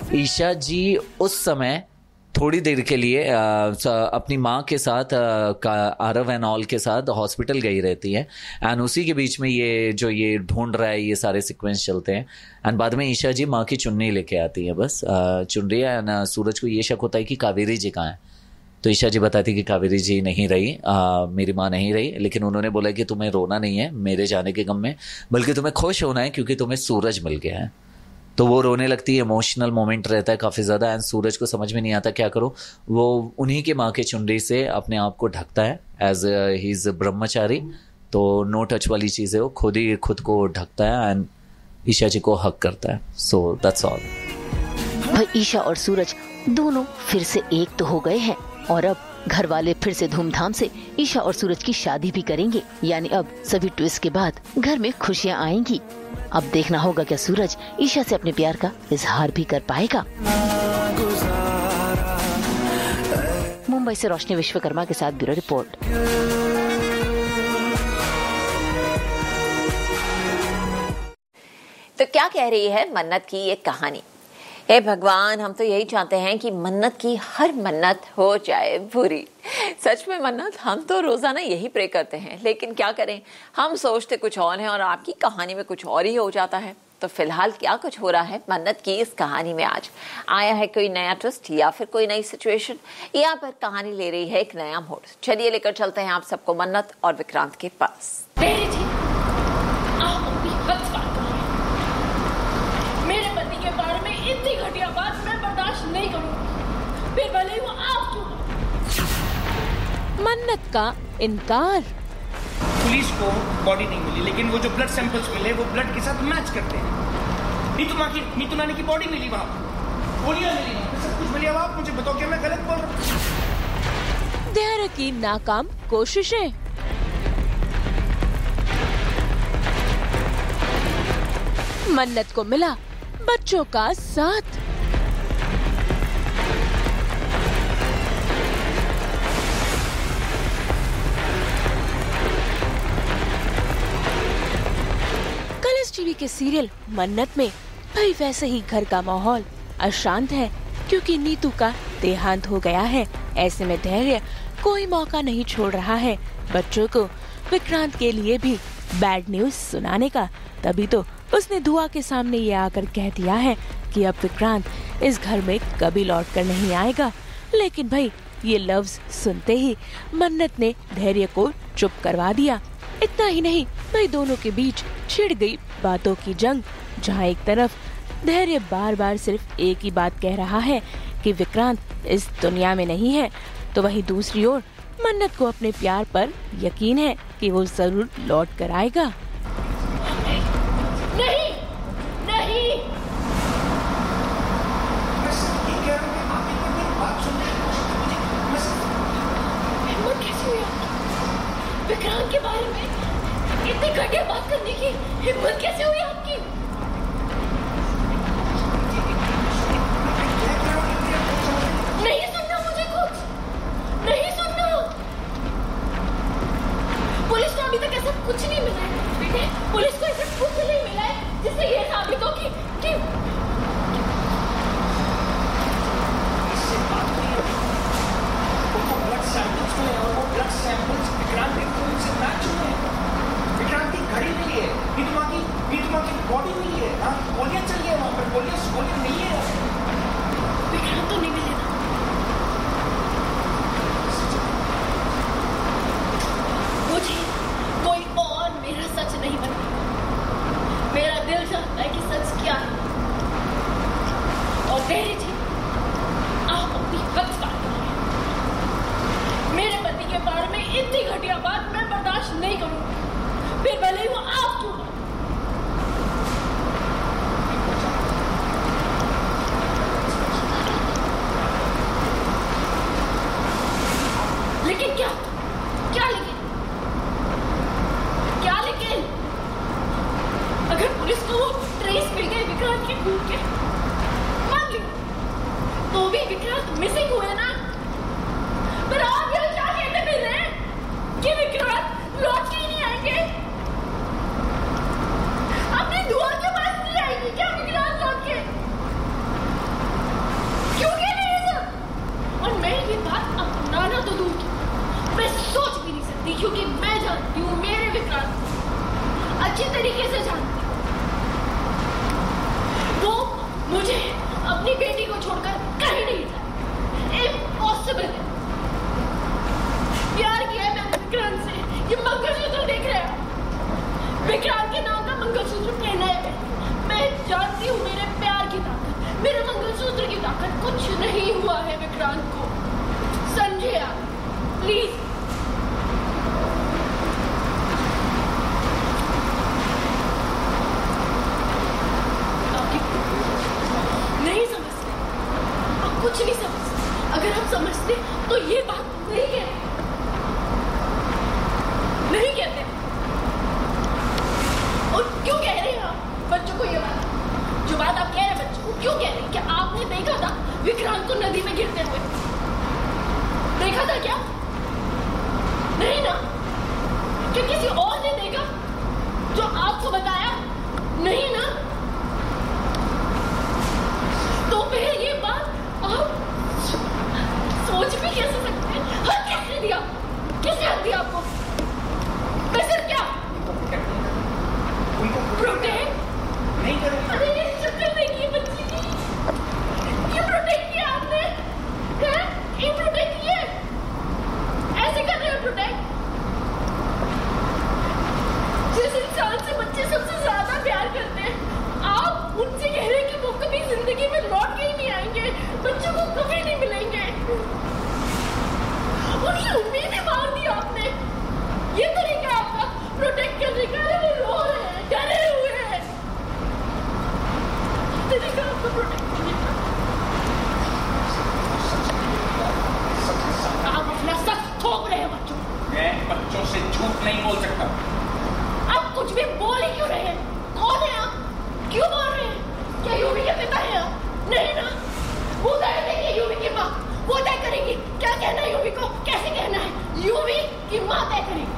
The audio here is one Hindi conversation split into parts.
ईशा जी उस समय थोड़ी देर के लिए अपनी माँ के साथ आरव एंड ऑल के साथ हॉस्पिटल गई रहती है, एंड उसी के बीच में ये ढूंढ रहा है, ये सारे सीक्वेंस चलते हैं। एंड बाद में ईशा जी माँ की चुन्नी लेके आती है, बस चुन रही है। एंड सूरज को ये शक होता है कि कावेरी जी कहाँ है, तो ईशा जी बताती कि कावेरी जी नहीं रही, मेरी माँ नहीं रही, लेकिन उन्होंने बोला कि तुम्हें रोना नहीं है मेरे जाने के गम में, बल्कि तुम्हें खुश होना है क्योंकि तुम्हें सूरज मिल गया है। तो वो रोने लगती है, इमोशनल मोमेंट रहता है काफ़ी ज़्यादा। एंड सूरज को समझ में नहीं आता क्या करो, वो उन्हीं के माँ के चुनरी से अपने आप को ढकता है, एज ही इज़ ब्रह्मचारी, तो नो टच वाली चीज़ है, वो खुद ही खुद को ढकता है एंड ईशा जी को हक करता है। So that's all. भाई ईशा और सूरज दोनों फिर से एक तो हो गए हैं, और अब घर वाले फिर से धूमधाम से ईशा और सूरज की शादी भी करेंगे। यानी अब सभी ट्विस्ट के बाद घर में खुशियाँ आएंगी। अब देखना होगा क्या सूरज ईशा से अपने प्यार का इजहार भी कर पाएगा। मुंबई से रोशनी विश्वकर्मा के साथ ब्यूरो रिपोर्ट। तो क्या कह रही है मन्नत की ये कहानी? हे भगवान, हम तो यही चाहते हैं कि मन्नत की हर मन्नत हो जाए पूरी। सच में मन्नत, हम तो रोजाना यही प्रे करते हैं, लेकिन क्या करें, हम सोचते कुछ और हैं और आपकी कहानी में कुछ और ही हो जाता है। तो फिलहाल क्या कुछ हो रहा है मन्नत की इस कहानी में? आज आया है कोई नया ट्विस्ट या फिर कोई नई सिचुएशन, या फिर कहानी ले रही है एक नया मोड़? चलिए लेकर चलते हैं आप सबको मन्नत और विक्रांत के पास। मेरे पति के बारे में इतनी घटिया बात मैं बर्दाश्त नहीं करूंगी, फिर भले ही वो आप क्यों। मन्नत का इनकार। पुलिस को बॉडी नहीं मिली, लेकिन वो जो ब्लड सैंपल्स मिले वो ब्लड के साथ मैच करते हैं। नीतू नानी की बॉडी मिली वहां, गोलियां मिली, सब कुछ मिली। अब आप मुझे बताओ क्या मैं गलत बोल रहा हूँ? धैर्य की नाकाम कोशिशें। मन्नत को मिला बच्चों का साथ। कलर्स टीवी के सीरियल मन्नत में भाई वैसे ही घर का माहौल अशांत है, क्योंकि नीतू का देहांत हो गया है। ऐसे में धैर्य कोई मौका नहीं छोड़ रहा है बच्चों को विक्रांत के लिए भी बैड न्यूज सुनाने का। तभी तो उसने धुआ के सामने ये आकर कह दिया है कि अब विक्रांत इस घर में कभी लौट कर नहीं आएगा। लेकिन भाई ये लफ्ज सुनते ही मन्नत ने धैर्य को चुप करवा दिया। इतना ही नहीं, भाई दोनों के बीच छिड़ गई बातों की जंग, जहाँ एक तरफ धैर्य बार बार सिर्फ एक ही बात कह रहा है कि विक्रांत इस दुनिया में नहीं है, तो वहीं दूसरी ओर मन्नत को अपने प्यार पर यकीन है कि वो जरूर लौट कर आएगा। नहीं नहीं, हिम्मत कैसे हुई विक्रांत के बारे में इतनी घटिया बात करने की? हिम्मत कैसे हुई आपकी? नहीं सुनना मुझे, कुछ नहीं सुनना। पुलिस को अभी तक ऐसा कुछ नहीं मिला है। को नदी में गिरते हुए? देखा था क्या? नहीं ना? क्या किसी और ने देखा जो आपको बताया? नहीं ना? तो फिर ये बात आप सोच भी कैसे सकते हैं? हक किसने दिया? किसने हक दिया आपको? मैं सिर्फ क्या प्रोटेक्ट नहीं करूँगा। अरे ये शक्ल देखिए बच्ची की, ये प्रोटेक्ट किया आपने हैं? ये प्रोटेक्ट किया ऐसे कर रहे हो प्रोटेक्ट? जिस इंसान से बच्चे सबसे ज्यादा प्यार करते हैं, आप उनसे कह रहे हैं कि वो कभी जिंदगी में लौट के ही नहीं आएंगे, बच्चों को कभी नहीं मिलेंगे। उनकी उम्मीदें मार दी आपने। ये तरीका आपका प्रोटेक्ट करने का? अरे वो रो रहे हैं, डरे हुए हैं। तरीका आपका प्रोटेक्ट करने का? आप अपना सच थोप रहे हैं बच्चों। मैं बच्चों से झूठ नहीं बोल सकता। आप कुछ भी बोल ही क्यों रहे हैं? कौन है आप? क्यों बोल रहे हैं? क्या यूवी के पिता है आप? नहीं ना? वो तय देंगे यूवी की माँ, वो तय करेगी क्या कहना है यूवी को, कैसे कहना है। यूवी की माँ तय करेगी।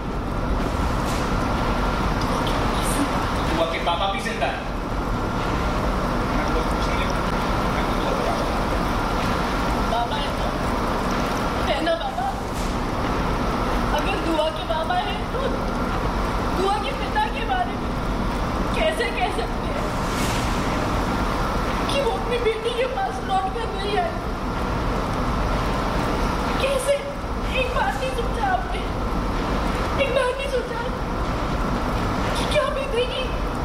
दुआ के पापा भी जिंदा है। मैं तो कुछ नहीं लिखता, मैं तो दुआ करा। बाबा है ना बाबा? अगर दुआ के बाबा है तो दुआ के पिता के बारे में कैसे कह सकते हैं कि वो अपनी बेटी के पास लौट कर नहीं आए?